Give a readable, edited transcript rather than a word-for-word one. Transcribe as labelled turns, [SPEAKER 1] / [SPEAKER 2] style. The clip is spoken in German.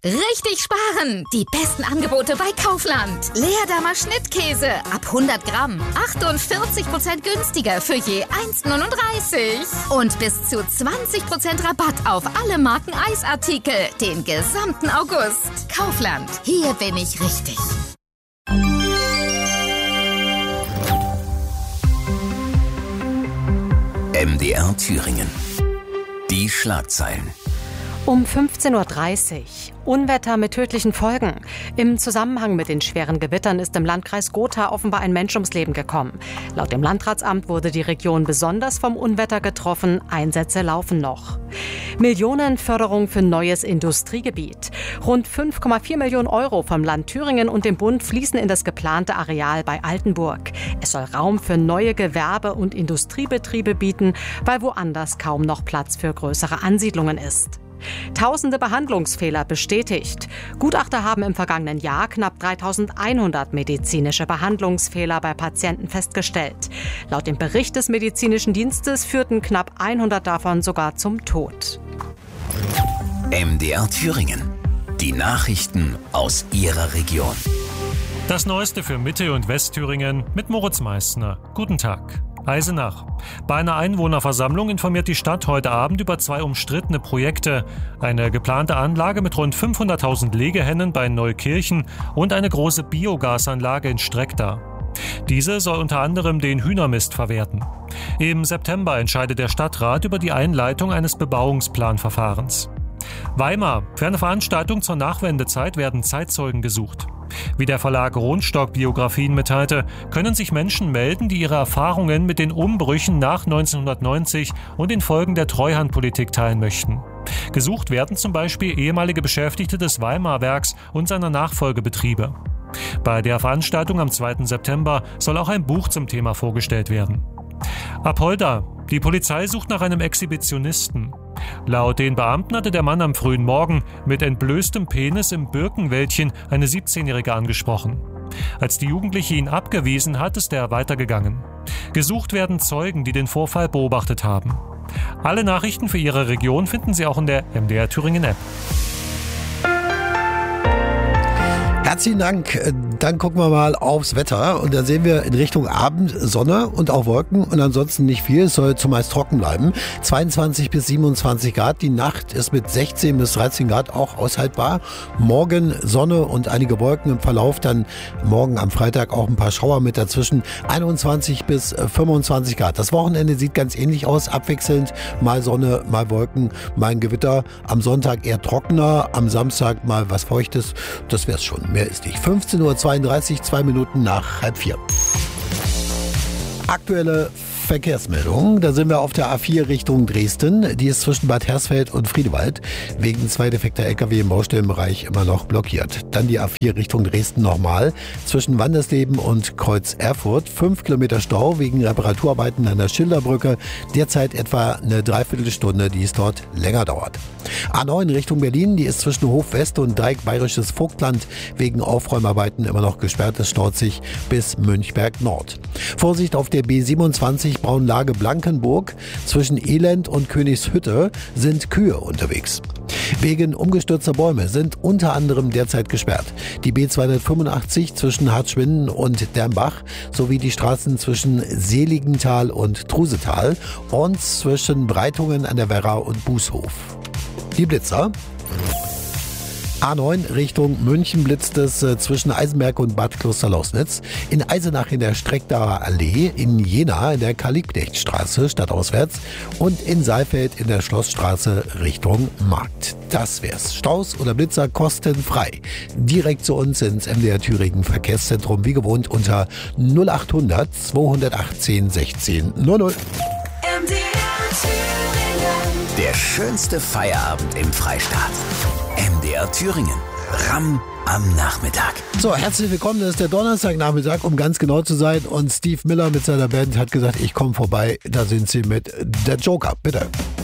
[SPEAKER 1] Richtig sparen! Die besten Angebote bei Kaufland. Leerdammer Schnittkäse ab 100 Gramm. 48% günstiger für je 1,39. Und bis zu 20% Rabatt auf alle Marken Eisartikel. Den gesamten August. Kaufland. Hier bin ich richtig.
[SPEAKER 2] MDR Thüringen. Die Schlagzeilen.
[SPEAKER 3] Um 15.30 Uhr. Unwetter mit tödlichen Folgen. Im Zusammenhang mit den schweren Gewittern ist im Landkreis Gotha offenbar ein Mensch ums Leben gekommen. Laut dem Landratsamt wurde die Region besonders vom Unwetter getroffen. Einsätze laufen noch. Millionenförderung für neues Industriegebiet. Rund 5,4 Millionen Euro vom Land Thüringen und dem Bund fließen in das geplante Areal bei Altenburg. Es soll Raum für neue Gewerbe- und Industriebetriebe bieten, weil woanders kaum noch Platz für größere Ansiedlungen ist. Tausende Behandlungsfehler bestätigt. Gutachter haben im vergangenen Jahr knapp 3.100 medizinische Behandlungsfehler bei Patienten festgestellt. Laut dem Bericht des medizinischen Dienstes führten knapp 100 davon sogar zum Tod.
[SPEAKER 2] MDR Thüringen. Die Nachrichten aus Ihrer Region.
[SPEAKER 4] Das Neueste für Mitte- und Westthüringen mit Moritz Meissner. Guten Tag. Eisenach. Bei einer Einwohnerversammlung informiert die Stadt heute Abend über 2 umstrittene Projekte. Eine geplante Anlage mit rund 500.000 Legehennen bei Neukirchen und eine große Biogasanlage in Streckda. Diese soll unter anderem den Hühnermist verwerten. Im September entscheidet der Stadtrat über die Einleitung eines Bebauungsplanverfahrens. Weimar. Für eine Veranstaltung zur Nachwendezeit werden Zeitzeugen gesucht. Wie der Verlag Rohnstock Biografien mitteilte, können sich Menschen melden, die ihre Erfahrungen mit den Umbrüchen nach 1990 und den Folgen der Treuhandpolitik teilen möchten. Gesucht werden zum Beispiel ehemalige Beschäftigte des Weimar-Werks und seiner Nachfolgebetriebe. Bei der Veranstaltung am 2. September soll auch ein Buch zum Thema vorgestellt werden. Apolda. Die Polizei sucht nach einem Exhibitionisten. Laut den Beamten hatte der Mann am frühen Morgen mit entblößtem Penis im Birkenwäldchen eine 17-Jährige angesprochen. Als die Jugendliche ihn abgewiesen hat, ist er weitergegangen. Gesucht werden Zeugen, die den Vorfall beobachtet haben. Alle Nachrichten für Ihre Region finden Sie auch in der MDR Thüringen App.
[SPEAKER 5] Herzlichen Dank. Dann gucken wir mal aufs Wetter und da sehen wir in Richtung Abend Sonne und auch Wolken und ansonsten nicht viel. Es soll zumeist trocken bleiben. 22 bis 27 Grad. Die Nacht ist mit 16 bis 13 Grad auch aushaltbar. Morgen Sonne und einige Wolken im Verlauf. Dann morgen am Freitag auch ein paar Schauer mit dazwischen. 21 bis 25 Grad. Das Wochenende sieht ganz ähnlich aus. Abwechselnd mal Sonne, mal Wolken, mal ein Gewitter. Am Sonntag eher trockener. Am Samstag mal was Feuchtes. Das wär's schon. Mehr ist nicht. 15.32 Uhr, 2 Minuten nach 3:30. Aktuelle Verkehrsmeldung. Da sind wir auf der A4 Richtung Dresden. Die ist zwischen Bad Hersfeld und Friedewald wegen 2 defekter LKW im Baustellenbereich immer noch blockiert. Dann die A4 Richtung Dresden nochmal. Zwischen Wandersleben und Kreuz Erfurt 5 Kilometer Stau wegen Reparaturarbeiten an der Schilderbrücke. Derzeit etwa eine Dreiviertelstunde, die es dort länger dauert. A9 Richtung Berlin. Die ist zwischen Hof West und Dreieck Bayerisches Vogtland wegen Aufräumarbeiten immer noch gesperrt. Es staut sich bis Münchberg Nord. Vorsicht auf der B27 Braunlage Blankenburg. Zwischen Elend und Königshütte sind Kühe unterwegs. Wegen umgestürzter Bäume sind unter anderem derzeit gesperrt die B285 zwischen Hartschwinden und Dernbach sowie die Straßen zwischen Seligenthal und Trusetal und zwischen Breitungen an der Werra und Bußhof. Die Blitzer. A9 Richtung München blitzt es zwischen Eisenberg und Bad Klosterlausnitz. In Eisenach in der Streckdaer Allee, in Jena in der Karl-Liebknecht-Straße stadtauswärts und in Saalfeld in der Schlossstraße Richtung Markt. Das wär's. Staus oder Blitzer kostenfrei. Direkt zu uns ins MDR Thüringen Verkehrszentrum, wie gewohnt unter 0800 218 16 00.
[SPEAKER 2] Der schönste Feierabend im Freistaat. MDR Thüringen. Ramm am Nachmittag.
[SPEAKER 5] So, herzlich willkommen. Das ist der Donnerstagnachmittag, um ganz genau zu sein. Und Steve Miller mit seiner Band hat gesagt, ich komme vorbei. Da sind sie mit der Joker. Bitte.